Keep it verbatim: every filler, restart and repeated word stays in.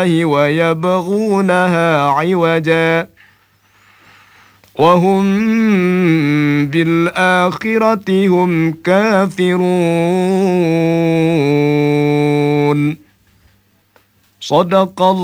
ويبغونها عوجا وهم بالآخرة هم كافرون. صدق الله